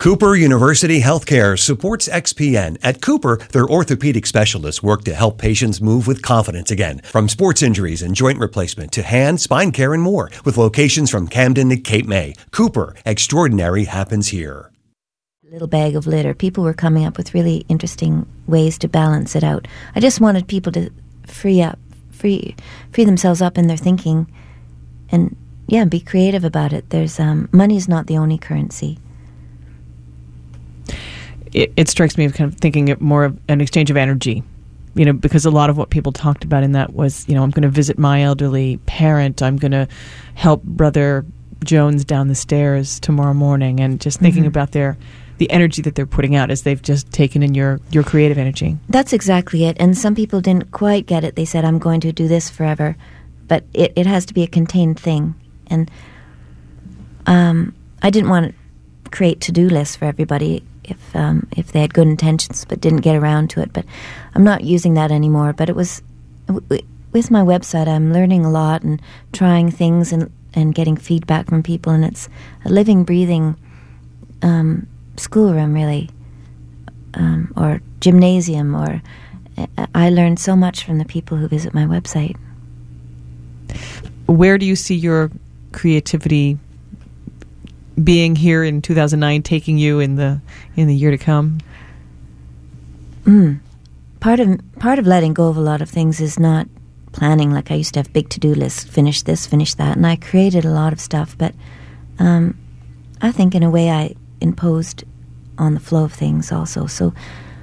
Cooper University Healthcare supports XPN. At Cooper, their orthopedic specialists work to help patients move with confidence again. From sports injuries and joint replacement to hand, spine care, and more. With locations from Camden to Cape May. Cooper, extraordinary happens here. Little bag of litter. People were coming up with really interesting ways to balance it out. I just wanted people to free themselves up in their thinking and, be creative about it. There's money is not the only currency. It strikes me as kind of thinking it more of an exchange of energy, because a lot of what people talked about in that was, I'm going to visit my elderly parent. I'm going to help Brother Jones down the stairs tomorrow morning, and just thinking about the energy that they're putting out as they've just taken in your creative energy. That's exactly it. And some people didn't quite get it. They said, I'm going to do this forever. But it has to be a contained thing. And I didn't want to create to-do lists for everybody if they had good intentions but didn't get around to it. But I'm not using that anymore. But it was with my website, I'm learning a lot and trying things and getting feedback from people, and it's a living, breathing schoolroom, really, or gymnasium. Or I learned so much from the people who visit my website. Where do you see your creativity being here in 2009, taking you in the year to come? Part of letting go of a lot of things is not planning. Like, I used to have big to-do lists, finish this, finish that, and I created a lot of stuff, but I think in a way I imposed on the flow of things also. So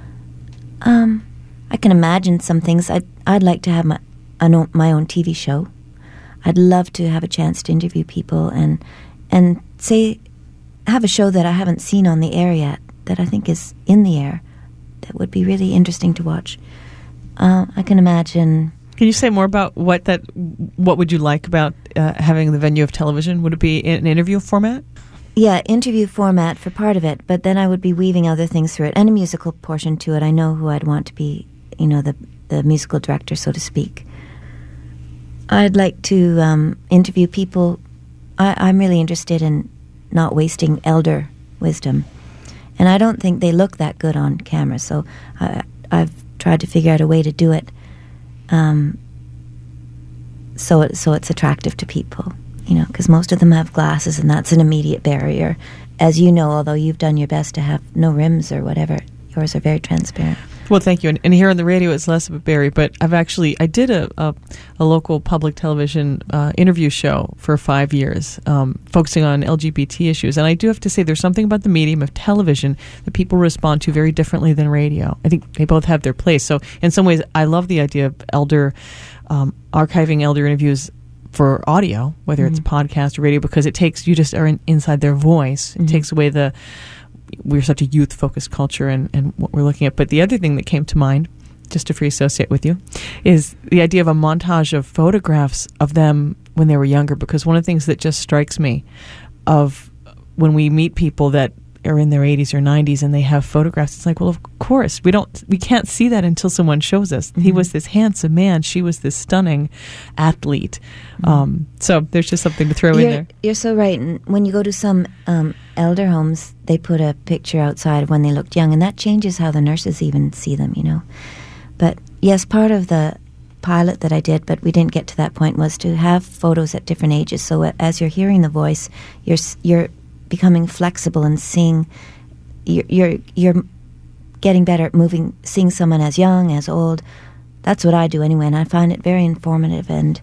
I can imagine some things. I'd like to have my own TV show. I'd love to have a chance to interview people and say, have a show that I haven't seen on the air yet, that I think is in the air, that would be really interesting to watch. I can imagine. Can you say more about what would you like about having the venue of television? Would it be an interview format? Yeah, interview format for part of it, but then I would be weaving other things through it, and a musical portion to it. I know who I'd want to be, the musical director, so to speak. I'd like to interview people. I'm really interested in not wasting elder wisdom, and I don't think they look that good on camera, so I've tried to figure out a way to do it so it's attractive to people, because most of them have glasses, and that's an immediate barrier. As you know, although you've done your best to have no rims or whatever, yours are very transparent. Well, thank you. And here on the radio, it's less of a barrier, but I did a local public television interview show for 5 years, focusing on LGBT issues. And I do have to say, there's something about the medium of television that people respond to very differently than radio. I think they both have their place. So in some ways, I love the idea of archiving elder interviews for audio, whether it's podcast or radio, because you just are inside their voice. It takes away we're such a youth-focused culture and what we're looking at. But the other thing that came to mind, just to free associate with you, is the idea of a montage of photographs of them when they were younger. Because one of the things that just strikes me of when we meet people that are in their 80s or 90s and they have photographs, it's like, well, of course, we can't see that until someone shows us. He was this handsome man. She was this stunning athlete. So there's just something to throw in there. You're so right. And when you go to some elder homes, they put a picture outside of when they looked young, and that changes how the nurses even see them, But yes, part of the pilot that I did, but we didn't get to that point, was to have photos at different ages. So as you're hearing the voice, you're becoming flexible and seeing, you're getting better at seeing someone as young, as old. That's what I do anyway, and I find it very informative and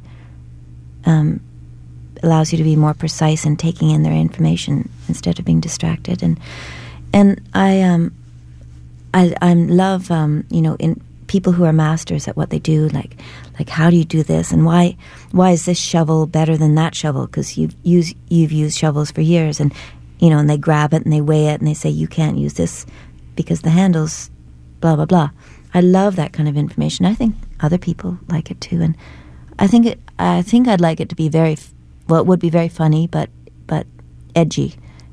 allows you to be more precise in taking in their information instead of being distracted. And I love in people who are masters at what they do, like how do you do this, and why is this shovel better than that shovel? Because you've used shovels for years, and and they grab it and they weigh it and they say you can't use this because the handle's blah blah blah. I love that kind of information. I think other people like it too, and I think I'd like it to be it would be very funny, but edgy.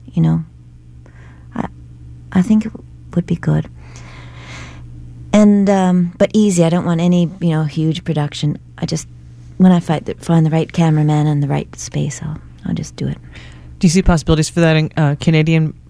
I think it would be good. And but easy. I don't want any huge production. I just, when I find the right cameraman and the right space, I'll just do it. Do you see possibilities for that in Canadian